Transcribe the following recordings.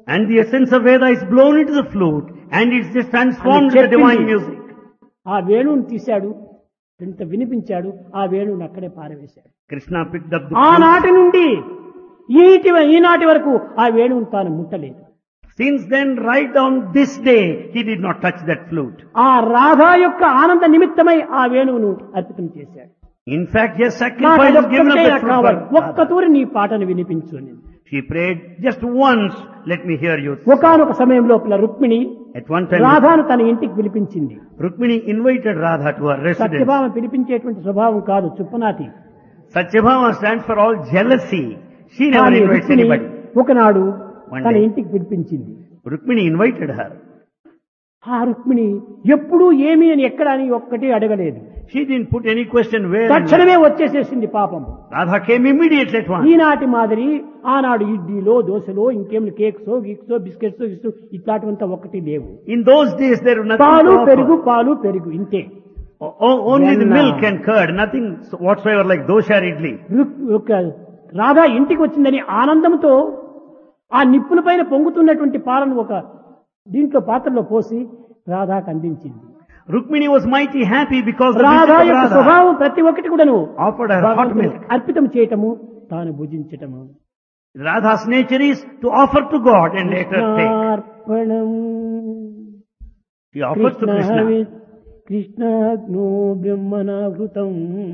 And the essence of Veda is blown into the flute and it's just transformed into divine music. ఆ వేణువుని తీశాడు, ఇంత వినిపించాడు, ఆ వేణువుని అక్కడే పారవేశాడు. Krishna picked up the ఆనాటి flute. నుండి ఈనాటి వరకు ఆ వేణువుని తాను ముట్టలేదు. Since then, right down this day, he did not touch that flute. ఆ రాధా యొక్క ఆనంద నిమిత్తమై ఆ వేణువును అర్పితం చేశాడు. In fact, yes, నాకు sacrifice was given up అదొక్కటే that కావాలి, flute. ఒక్క తూరి నీ పాటను వినిపించు అని. She prayed just once, let me hear you. ఒకానొక సమయం లోపల రుక్మిణి At one time, రాధాను తన ఇంటికి పిలిపించింది. Rukmini invited Radha to her residence. Satyabhama పిలిపించేటువంటి స్వభావం కాదు, చుప్పనాతి. Satyabhama stands for all jealousy. She never కానీ invites రుక్మిణి anybody. ఒకనాడు One తన day. ఇంటికి పిలిపించింది. Rukmini invited her. ఆ రుక్మిణి ఎప్పుడూ ఏమి అని ఎక్కడ అని ఒక్కటి అడగలేదు. She didn't put any question where. and తక్షణమే వచ్చేసేసింది పాపం. Radha came immediately at once. ఈనాటి మాదిరి ఆనాడు ఇడ్లీలో దోశలో ఇంకేమి కేక్సో గీక్సో బిస్కెట్స్ ఇట్లాంటివంతా ఒకటి లేవు. In those days there was nothing పాలు to offer. పెరుగు పాలు పెరుగు ఇంతే. Only the When, milk and curd, nothing whatsoever like dosha or idli. ఒక రాధా ఇంటికి వచ్చిందని ఆనందంతో ఆ నిప్పుల పైన పొంగుతున్నటువంటి పాలను ఒక దీంట్లో పాత్రలో పోసి రాధాకు అందించింది. Rukmini was mighty happy because the Radha visit of యొక్క Radha స్వభావం ప్రతి ఒక్కటి కూడాను offered her hot భగవంతునికి milk. అర్పితం చేయటము, తాను భుజించటము. Radha's nature is to offer to God and later take. కృష్ణార్పణం She offers to Krishna. కృష్ణాగ్నో బ్రహ్మణాహృతం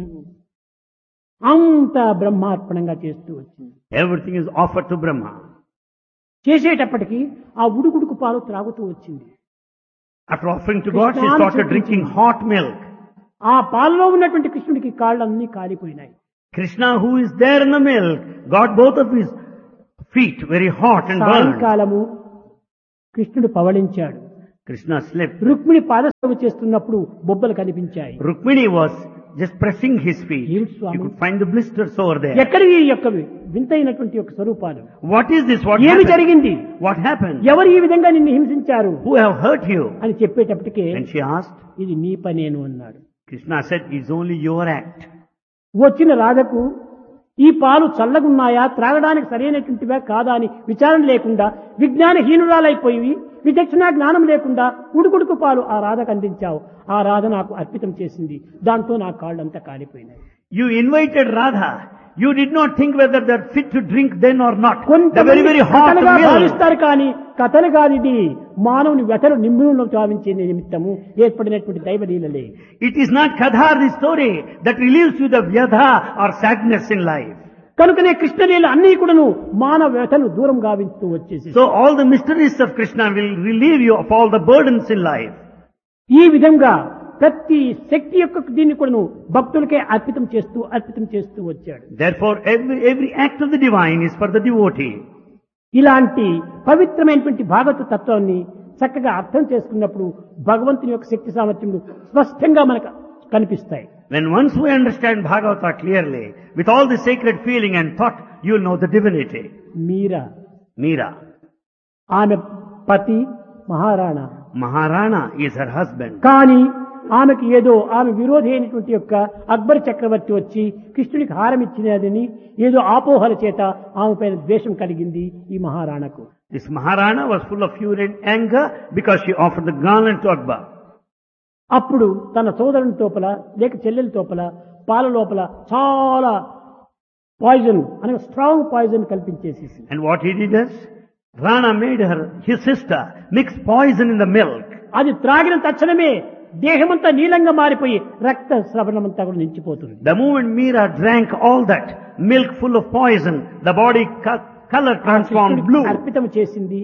అంత బ్రహ్మార్పణంగా చేస్తూ వచ్చింది. Everything is offered to Brahma. చేసేటప్పటికి ఆ ఉడుకుడుకు పాలు త్రాగుతూ వచ్చింది. After offering to God, she Krishna started drinking hot milk. ఆ పాలలో ఉన్నటువంటి కృష్ణుడికి కాళ్ళన్నీ కాలిపోయినాయి. Krishna, who is there in the milk, got both of his feet very hot and burned. సాయంకాలము కృష్ణుడు పవళించాడు. Krishna slept. రుక్మిణి పాదసేవ చేస్తున్నప్పుడు బొబ్బలు కనిపించాయి. Rukmini was just pressing his feet. Yes, You Swami. could find the blisters over there. ఎక్కడివి ఈ యొక్క వింతైనటువంటి యొక్క స్వరూపాలు? What is this? What ఏమి happened? జరిగింది? What happened? ఎవరు ఈ విధంగా నిన్ను హింసించారు Who have hurt you? అని చెప్పేటప్పటికే And she asked. ఇది నీ పనేను అన్నాడు. Krishna said, it's only your act. వచ్చిన రాధకు ఈ పాలు చల్లగున్నాయా, త్రాగడానికి సరైనటువంటివా కాదా అని విచారణ లేకుండా విజ్ఞానహీనురాలైపోయి విచక్షణ జ్ఞానం లేకుండా ఉడుకుడుకు పాలు ఆ రాధకు అందించావు. ఆ రాధ నాకు అర్పితం చేసింది. దాంతో నా కాళ్ళంతా కాలిపోయినాయి. You invited Radha. You did not think whether they're fit to drink then or not. The very, very hot కథలుగా milk. భావిస్తారు కానీ కథలు కాదు, ఇది మానవుని వ్యతలు నిమ్ములను చావించే నిమిత్తము ఏర్పడినటువంటి దైవలీలలే. It is not Kadha, the story, that relieves you the vyadha or sadness in life. కనుకనే కృష్ణలీల అన్ని కూడాను మానవ వ్యతలు దూరం గావిస్తూ వచ్చేసి So all the mysteries of Krishna will relieve you of all the burdens in life. ఈ విధంగా ప్రతి శక్తి యొక్క దీన్ని కూడాను భక్తులకే అర్పితం చేస్తూ వచ్చాడు. Therefore every act of the divine is for the devotee. ఇలాంటి పవిత్రమైనటువంటి భాగవత తత్వాన్ని చక్కగా అర్థం చేసుకున్నప్పుడు భగవంతుని యొక్క శక్తి సామర్థ్యములు స్పష్టంగా మనకు కనిపిస్తాయి. When once we understand Bhagavata clearly, with all the sacred feeling and thought, you will know the divinity. Meera. ఆమె పతి Maharana. Maharana is her husband. కానీ ఆమెకి ఏదో ఆమె విరోధి అయినటువంటి యొక్క అక్బర్ చక్రవర్తి వచ్చి కృష్ణుడికి హారం ఇచ్చినదని ఏదో ఆపోహల చేత ఆమె పైన ద్వేషం కలిగింది ఈ మహారాణకు. This Maharana was full of fury and anger because she offered the garland to Akbar. అప్పుడు తన సోదరుని తోపల లేక చెల్లెల తోపల పాల లోపల చాలా పాయిజన్ అనగా strong poison కల్పించేసేసి And what he did is, Rana made his sister, mix poison in the milk. అది త్రాగిన తక్షణమే దేహమంతా నీలంగా మారిపోయి రక్త స్రవణమంతా కూడా నిలిచిపోతుంది. The moment Meera drank all that milk full of poison, the body color transformed blue. అర్పితం చేసింది,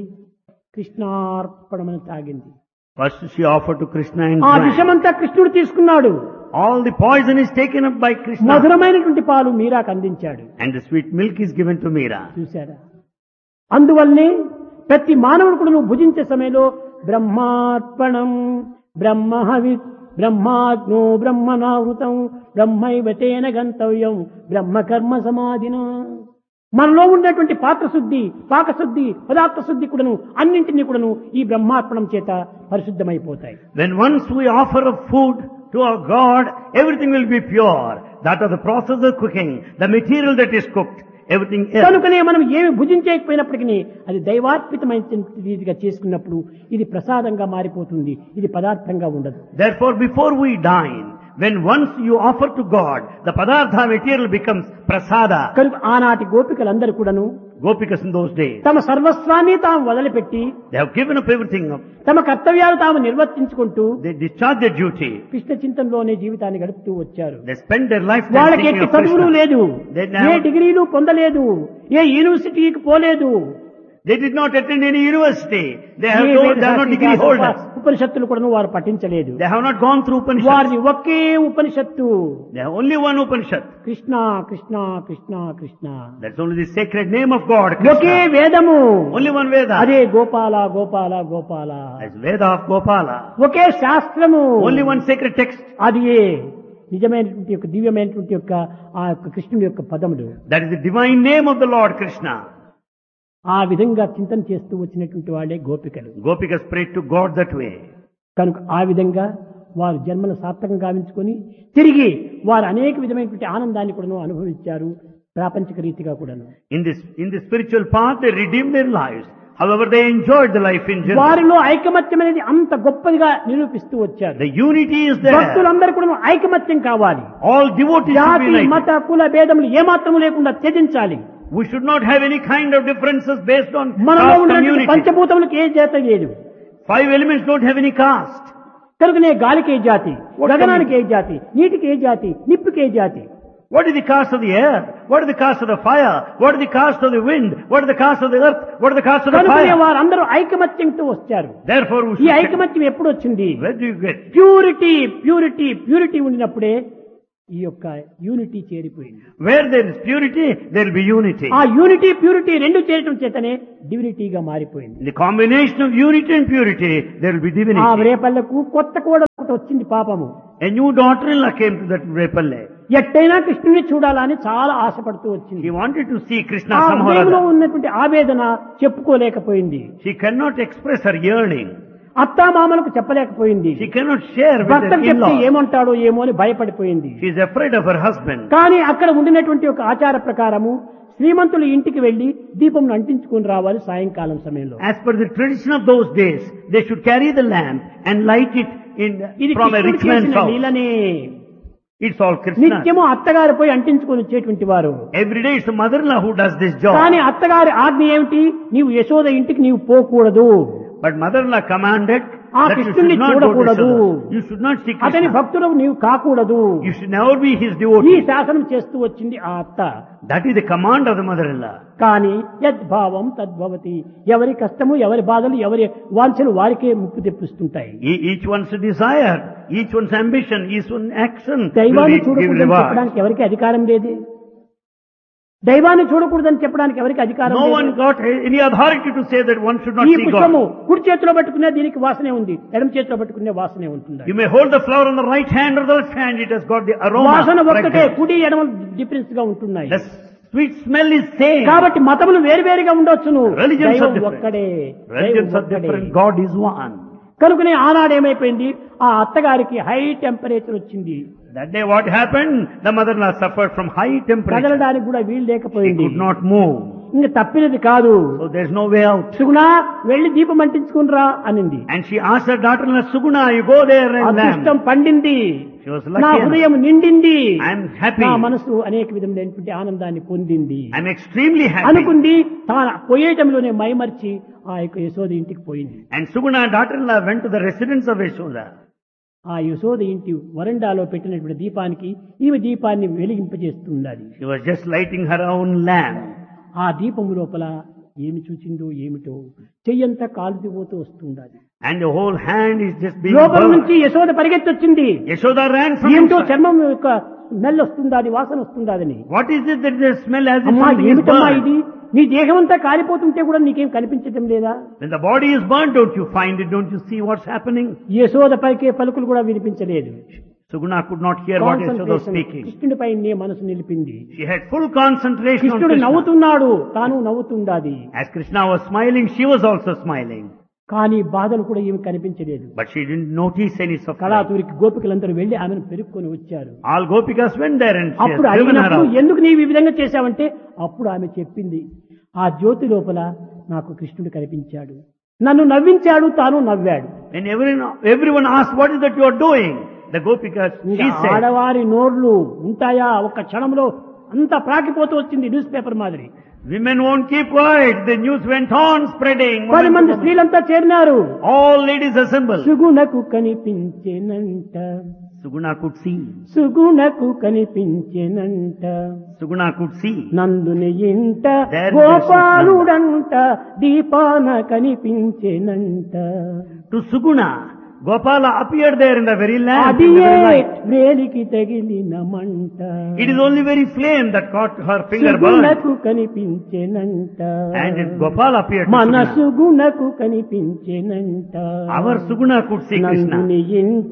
కృష్ణార్పణమని తాగింది. First she offered to Krishna and ఆ drank. విషమంతా కృష్ణుడు తీసుకున్నాడు. All the poison is taken up by Krishna. మధురమైనటువంటి పాలు మీరాకు అందించాడు. And the sweet milk is given to Meera. చూశారా? అందువల్లనే ప్రతి మానవుడు కూడా నువ్వు భుజించే సమయంలో బ్రహ్మార్పణం బ్రహ్మహవిత్ బ్రహ్మాగ్నో బ్రహ్మణావృతం బ్రహ్మైవతేన గంతవ్యం బ్రహ్మకర్మ సమాధిన. మనలో ఉన్నటువంటి పాత్రశుద్ధి, పాకశుద్ధి, పదార్థ శుద్ధి కూడాను అన్నింటినీ కూడాను ఈ బ్రహ్మార్పణం చేత పరిశుద్ధమైపోతాయి. When once we offer a food to our God, everything will be pure. That of the process of cooking, the material that is cooked, everything else. కనుకనే మనం ఏమి భుజించకపోయినప్పటికీ అది దైవార్పితమైన రీతిగా చేసుకున్నప్పుడు ఇది ప్రసాదంగా మారిపోతుంది, ఇది పదార్థంగా ఉండదు. Therefore, before we dine, when once you offer to God, the padartha material becomes prasada. కనుక ఆనాటి గోపికలందరూ కూడాను Gopikas in those days, తమ సర్వస్వాన్ని తాము వదిలిపెట్టి they have given up everything up. తమ కర్తవ్యాలు తాము నిర్వర్తించుకుంటూ They discharge their duty. Krishna చింతనలోనే జీవితాన్ని గడుపుతూ వచ్చారు. They spend their lifetime వాళ్ళకి thinking ఎట్టి of చదువులు Krishna. లేదు, They ఏ never- డిగ్రీలు పొందలేదు, ఏ యూనివర్సిటీకి పోలేదు, They did not attend any university. They A are not degree holders. ఉపనిషత్తులు కూడా వారు పఠించలేదు. They have not gone through Upanishads. వారిది ఒకే ఉపనిషత్తు, They have only one Upanishad. Krishna Krishna Krishna Krishna. That's only the sacred name of God, okay Krishna. వేదము, Only one Veda. అదే Gopala Gopala Gopala. That's Veda of Gopala. ఒకే శాస్త్రము, Only one sacred text. అది నిజమైనటువంటి యొక్క దివ్యమైనటువంటి యొక్క ఆ యొక్క కృష్ణుడి యొక్క పదములు. That is the divine name of the Lord Krishna. ఆ విధంగా చింతన చేస్తూ వచ్చినటువంటి వాళ్ళే గోపికలు. Gopikas prayed to God that way. కనుక ఆ విధంగా వారు జన్మను సార్థకంగా గావించుకొని తిరిగి వారు అనేక విధమైనటువంటి ఆనందాన్ని కూడా అనుభవించారు, ప్రాపంచిక రీతిగా కూడాను. In the spiritual path, they redeemed their lives. However, they enjoyed the life in general. వారిలో ఐకమత్యం అనేది అంత గొప్పదిగా నిరూపిస్తూ వచ్చారు. The unity is there. భక్తులందరూ కూడా ఐకమత్యం కావాలి. All devotees should జాతి be united. మత కుల భేదములు ఏమాత్రము లేకుండా త్యజించాలి. We should not have any kind of differences based on మనలో caste ఉన్నటువంటి community. పంచభూతములకు ఏ జాత లేదు. 5 elements don't have any caste. కనుకనే గాలికి ఏ జాతి, గగనానికి ఏ జాతి, నీటికి ఏ జాతి, నిప్పుకి ఏ జాతి. What is the caste of the air? What is the caste of the fire? What is the caste of the wind? What is the caste of the earth? What is the caste of the కనుకనే fire? వారందరూ ఐకమత్యంతో వచ్చారు. Therefore, we ఈ should ఐకమత్యం ఎప్పుడు వచ్చింది? where do you get? Purity purity purity ఉండినప్పుడే ఈ యొక్క unity చేరిపోయింది. Where there is purity, there will be unity. ఆ యూనిటీ ప్యూరిటీ రెండు చేరటం చేతనే డివినిటీగా మారిపోయింది. The combination of unity and purity, there will be ఆ divinity. రేపల్లకు కొత్త కోడలు ఒకటి వచ్చింది పాపము. A new daughter-in-law came to that Repalle. ఎట్టైనా కృష్ణుని చూడాలని చాలా ఆశపడుతూ వచ్చింది. She wanted to see Krishna ఆ somehow or హృదయంలో other. ఉన్నటువంటి ఆవేదన చెప్పుకోలేకపోయింది. She cannot express her yearning. అత్తామామలకు చెప్పలేకపోయింది. She cannot share with భర్తకు her చెప్తే in-laws. ఏమంటాడో ఏమో అని భయపడిపోయింది. She is afraid of her husband. కానీ అక్కడ ఉండినటువంటి ఒక ఆచార ప్రకారము శ్రీమంతులు ఇంటికి వెళ్లి దీపం అంటించుకుని రావాలి సాయంకాలం సమయంలో. As per the tradition of those days, they should carry the lamp and light it ఇది from a కృష్ణుడు rich man's చేసిన house. లీలనే. It's all Krishna. నిత్యము అత్తగారు పోయి అంటించుకొని వచ్చేటువంటి వారు. Every day it's the mother-in-law who does this job. కానీ అత్తగారి ఆజ్ఞ ఏమిటి? నీవు యశోద ఇంటికి నీవు పోకూడదు, But mother-in-law commanded ఆ that you కృష్ణుని should not go to చూడకూడదు, Yashoda. You should not see అతని Krishna. భక్తులకు నీవు కాకూడదు. You should never be his ఈ devotee. శాసనం చేస్తూ వచ్చింది ఆ అత్త. That is the command of the mother-in-law. కానీ యద్భావం తద్భవతి. ఎవరి కష్టము, ఎవరి బాధలు, ఎవరి వాంఛలు వారికే ముప్పు తెప్పిస్తుంటాయి. Each one's desire, each one's ambition, each one's action will దైవాన్ని give చూడకూడదని reward. చెప్పడానికి ఎవరికి అధికారం లేదు. దైవాన్ని చూడకూడదని చెప్పడానికి ఎవరికి అధికారం No one లేదు. got any authority to say that one should not ఈ see పుష్పము God. కుడి చేతిలో పట్టుకునే దీనికి వాసనే ఉంది, ఎడమ చేతిలో పట్టుకునే వాసనే ఉంటుంది. You may hold the flower on the right hand or the left hand, it has got the aroma. వాసన ఒక్కటే, fragrance. కుడి ఎడమ డిఫరెన్స్ గా ఉంటున్నాయి. The sweet smell is same. కాబట్టి మతములు వేరువేరుగా ఉండొచ్చును, Religions are దైవం different. ఒక్కడే. Religions దైవం are ఒక్కడే. different. God is one. కనుకనే ఆనాడు ఏమైపోయింది, ఆ అత్తగారికి హై టెంపరేచర్ వచ్చింది. That day what happened? The mother-in-law suffered from high temperature. కదలడానికి కూడా వీలు She లేకపోయింది. could not move. ఇంకా తప్పినది కాదు. So there's no way out. సుగుణ వెళ్లి దీపం అంటించుకునిరా అనింది. And she asked her daughter-in-law, Suguna, you go there and అదృష్టం lamp. పండింది, She was నా lucky. హృదయం నిండింది, I'm happy. నా మనసు అనేక విధమైనటువంటి ఆనందాన్ని పొందింది I'm extremely happy. అనుకుంది. తాను పోయేటంలోనే మైమర్చి ఆ యొక్క యశోద ఇంటికి పోయింది. And Suguna, daughter-in-law, went to the residence of Yashoda. ఆ యశోద ఇంటి వరండాలో పెట్టినటువంటి దీపానికి ఈమె దీపాన్ని వెలిగింపజేస్తున్నది. She was just lighting her own lamp. ఆ దీపము లోపల ఏమి చూచిందో ఏమిటో చెయ్యంతా కాలుతిపోతూ వస్తుండాలి. And the whole hand is just being లోపల burned. నుంచి యశోద పరిగెత్తొచ్చింది. Yashoda ran from ఏంటో inside. చర్మం యొక్క స్మెల్ వస్తుందాది, వాసన వస్తుందాదని. What is it that the smell as if అమ్మా something is ఏమిటమ్మా burned? ఇది? నీ దేహం అంతా కాలిపోతుంటే కూడా నీకేం కనిపించటం లేదా? When the body is burnt, don't you find it? Don't you see what's happening? Yashoda పలికే పలుకులు కూడా వినిపించలేదు. Suguna could not hear what Yashoda was concentration speaking. కృష్ణుడిపై నీ మనసు నిలిపింది. She had full concentration on కృష్ణుడు Krishna. నవ్వుతున్నాడు, తాను నవ్వుతుండాది. As Krishna was smiling, she was also smiling. కానీ బాధలు కూడా ఏమి కనిపించలేదు. But she didn't notice any suffering. కళాతూరికి గోపికలందరూ వెళ్లి ఆమెను పెరుక్కొని వచ్చారు. All Gopikas went there and she has అప్పుడు driven her అడిగినప్పుడు out. ఎందుకు నీవు ఈ విధంగా చేశావంటే అప్పుడు ఆమె చెప్పింది, ఆ జ్యోతి లోపల నాకు కృష్ణుడు కనిపించాడు, నన్ను నవ్వించాడు, తాను నవ్వాడు. When everyone asked, what is that you are doing? The Gopika, she said, ఆడవారి నోర్లు ఉంటాయా? ఒక క్షణంలో అంతా ప్రాకిపోతూ వచ్చింది న్యూస్ పేపర్ మాదిరి. women won't keep quiet. The news went on spreading. 10 మంది స్త్రీలంతా చేరినారు. All ladies assembled. సుగుణకు కనిపించేనంట, Suguna could see. సుగుణకు కనిపించేనంట, Suguna could see. నందుని ఇంట There గోపాలుడంట, దీపాన కనిపించేనంట. To Suguna, Gopala appeared there in the very lamp. in the అదియే very light. వేలికి తగిలిన మంట, It is only very flame that caught her finger burned. సుగుణకు కనిపించేనంట, And Gopala appeared to మన Suguna. సుగుణకు కనిపించేనంట. Our Suguna could see Krishna. నందుని ఇంట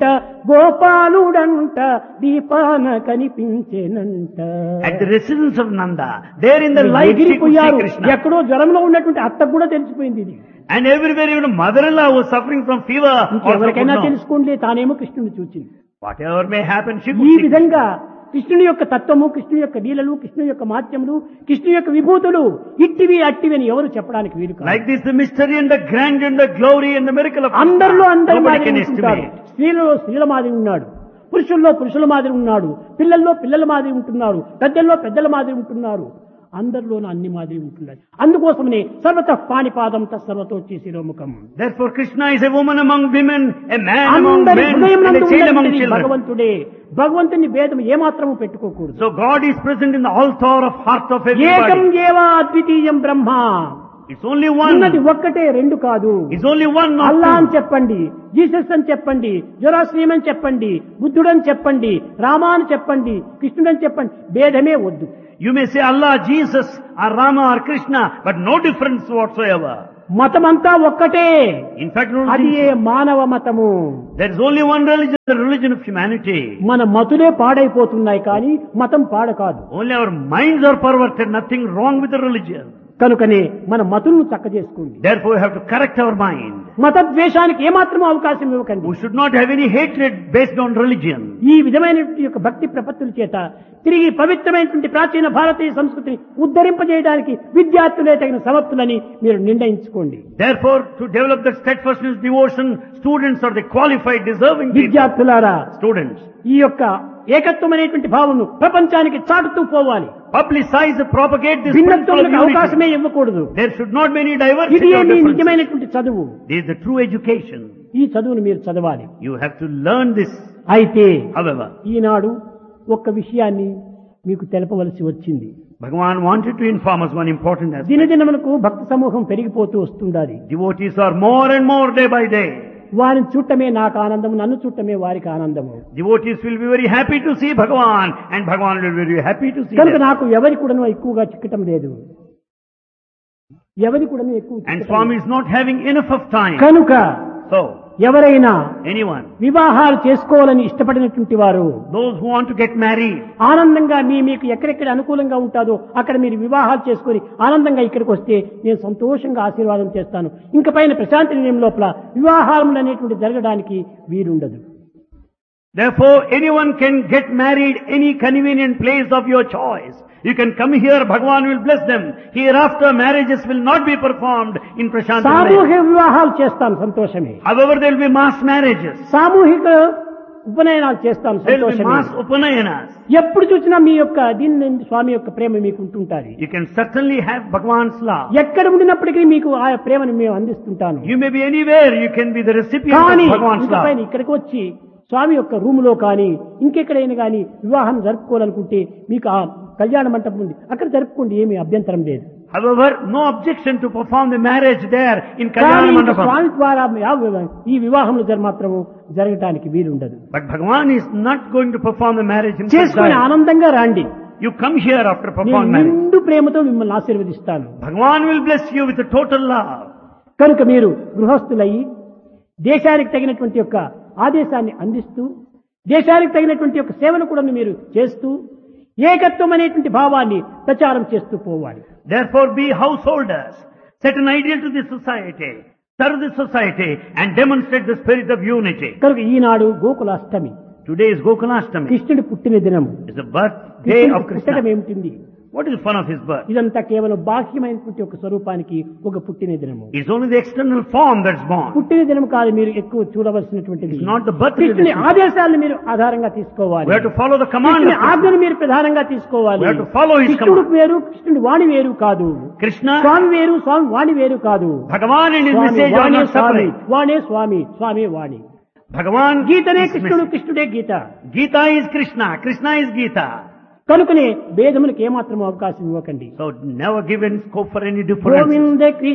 గోపాలుడంట, దీపాన కనిపించేనంట. At the residence of Nanda, there in the light she could see ఎగిరిపోయారు. Krishna. ఎక్కడో జ్వరంలో ఉన్నటువంటి అత్తకు కూడా తెలిసిపోయింది ఇది. And everywhere even mother-in-law was suffering from fever. also could ఎవరికైనా know. తెలుసుకోండి, తానేమో కృష్ణుని చూచింది. Whatever may happen, she ఈ could see. విధంగా కృష్ణుని యొక్క తత్వము, కృష్ణుని యొక్క లీలలు, కృష్ణుని యొక్క మాత్యములు, కృష్ణుని యొక్క విభూతులు ఇట్టివి అట్టివి అని ఎవరు చెప్పడానికి వీలు కాదు. Like this, the mystery and the grandeur and the glory and the miracle of అందరిలో Krishna, అందరి nobody మాదిరి can ఉంటుంటారు. estimate. స్త్రీలలో స్త్రీల మాదిరి ఉన్నాడు, పురుషుల్లో పురుషుల మాదిరి ఉన్నాడు, పిల్లల్లో పిల్లల మాదిరి ఉంటున్నారు, పెద్దల్లో పెద్దల మాదిరి ఉంటున్నారు. అందరిలోనూ అన్ని మాదిరి ఉంటున్నారు. అందుకోసమనే సర్వత పాణిపాదం తత్సర్వతో శిరోముఖం. Therefore, Krishna is a woman among women, a man among అందరి men, హృదయం and a child among children. భగవంతుడే. భగవంతుని భేదం ఏమాత్రము పెట్టుకోకూడదు. So God is present in the altar of heart of ఏకం everybody. ఏవ అద్వితీయం బ్రహ్మ. It's only one. ఉన్నది ఒక్కటే, రెండు కాదు. It's only one, Allah not అని two. చెప్పండి, జీసస్ అని చెప్పండి, జొరాస్ట్రియం అని చెప్పండి, బుద్ధుడు అని చెప్పండి, రామా అని చెప్పండి, కృష్ణుడు అని చెప్పండి, భేదమే వద్దు. You may say Allah, Jesus, or Rama, or Krishna, but no difference whatsoever. మతమంతా ఒక్కటే. In fact, అది ఏ మానవ మతము. there is only one religion, the religion of humanity. మన మతులే పాడైపోతున్నాయి కానీ మతం పాడ కాదు. Only our minds are perverted, nothing wrong with the religion. కనుకనే మన మతులను చక్క చేసుకోండి. Therefore, we have to correct our mind. మత ద్వేషానికి ఏమాత్రం అవకాశం ఇవ్వకండి. We should not have any hatred based on religion. ఈ విధమైనటువంటి యొక్క భక్తి ప్రపత్తుల చేత తిరిగి పవిత్రమైనటువంటి ప్రాచీన భారతీయ సంస్కృతిని ఉద్ధరింపజేయడానికి విద్యార్థులే తగిన సమర్థులని మీరు నిర్ణయించుకోండి. Therefore, to develop that steadfastness, devotion, students are the qualified, deserving people. విద్యార్థులారా, Students, ఈ యొక్క ఏకత్వమైనటువంటి భావము ప్రపంచానికి చాటుతూ పోవాలి. publicize, propagate this principle of భిన్నత్వాలకు unity. అవకాశమే ఇవ్వకూడదు. There should not be any ఇది diversity or మీ differences. నిజమైనటువంటి చదువు. This is the true education. ఈ చదువును మీరు చదవాలి. You have to learn this. అయితే However, ఈనాడు ఒక్క విషయాన్ని మీకు తెలపవలసి వచ్చింది. Bhagavan wanted to inform us one important aspect. దినదినములకు భక్త సమూహం పెరిగిపోతూ వస్తుండాలి. Devotees are more and more day by day. వారిని చూడటమే నాకు ఆనందం, నన్ను చూడటమే వారికి ఆనందము. Devotees will be very happy to see Bhagavan, and Bhagavan will be very happy to see కనుక them. నాకు ఎవరి కూడాను ఎక్కువగా చిక్కటం లేదు. ఎవరి కూడాను ఎక్కువ And చిక్కటం Swami లేదు. is not having enough of time. కనుక So, ఎవరైనా anyone, వివాహాలు చేసుకోవాలని ఇష్టపడినటువంటి వారు those who want to get married, ఆనందంగా మీకు ఎక్కడెక్కడ అనుకూలంగా ఉంటాదో అక్కడ మీరు వివాహాలు చేసుకొని ఆనందంగా ఇక్కడికి వస్తే నేను సంతోషంగా ఆశీర్వాదం చేస్తాను. ఇంక పైన ప్రశాంతి నిలయం లోపల వివాహాలు అనేటువంటి జరగడానికి వీలుండదు. therefore anyone can get married any convenient place of your choice. You can come here, Bhagavan will bless them. Hereafter marriages will not be performed in Prashanti సామూహిక Nilayam. వివాహాలు చేస్తాను, సంతోషమే. However, there will be mass marriages. సామూహిక ఉపనయనాలు చేస్తాను, There will be సంతోషమే. mass upanayanas. ఎప్పుడు చూసినా మీ యొక్క దీని స్వామి యొక్క ప్రేమ మీకు ఉంటుంటారు. You can certainly have Bhagavan's love. ఎక్కడ ఉండినప్పటికీ మీకు ఆ ప్రేమను మేము అందిస్తుంటాను. You may be anywhere, you can be the recipient కానీ of Bhagavan's ఇంక పైన love. ఇక్కడికి వచ్చి స్వామి యొక్క రూములో కానీ ఇంకెక్కడైనా కానీ వివాహం జరుపుకోవాలనుకుంటే మీకు ఆ కళ్యాణ మంటపం ఉంది, అక్కడ జరుపుకోండి, ఏమీ అభ్యంతరం లేదు. However, no objection to perform the marriage there in కానీ Kalyana ఇంక Mandapam. స్వామి ద్వారా ఈ వివాహములు మాత్రము జరగటానికి వీలుండదు. But Bhagavan is not going to perform the marriage in చేసుకుని Kalyana. ఆనందంగా రండి. You come here after నేను performing marriage. నిండు ప్రేమతో మిమ్మల్ని ఆశీర్వదిస్తాను. Bhagavan will bless you with a total love. కనుక మీరు గృహస్థులయ్యి దేశానికి తగినటువంటి యొక్క ఆదేశాన్ని అందిస్తూ దేశానికి తగినటువంటి యొక్క సేవను కూడా మీరు చేస్తూ ఏకత్వం అనేటువంటి భావాన్ని ప్రచారం చేస్తూ పోవాలి. Therefore, be householders. Set an ideal to the society. Serve the society and demonstrate the spirit of unity. కనుక ఈనాడు గోకులాష్టమి, Today is Gokulashtami. కృష్ణుడి పుట్టిన దినం. It's the birthday of పుట్టడం Krishna. ఏమిటి? What is the fun of his birth? ఇదంతా కేవలం బాహ్యమైనటువంటి ఒక స్వరూపానికి ఒక పుట్టిన దినము. It's only the external form that's born. పుట్టిన దినం కాదు మీరు ఎక్కువ చూడవలసినటువంటిది. It's not the birth. కృష్ణుని ఆదేశాలను మీరు ఆధారంగా తీసుకోవాలి. We have to follow the command. కృష్ణుని ఆజ్ఞను మీరు ప్రధానంగా తీసుకోవాలి. We have to follow his కృష్ణుడు command. వేరు, కృష్ణుడి వాణి వేరు కాదు. Krishna, స్వామి వేరు, స్వామి వాణి వేరు కాదు. Bhagavan and his Swamy message are వాణే not Swamy, separate. వాణే Swamy, Swamy Vani. Bhagavan, గీతనే is కృష్ణుడు, message. కృష్ణుడే గీత. Gita is Krishna, Krishna is Gita. కనుకనే భేదములకు ఏమాత్రం అవకాశం ఇవ్వకండి. So never give any scope for any difference. Govinda Krishna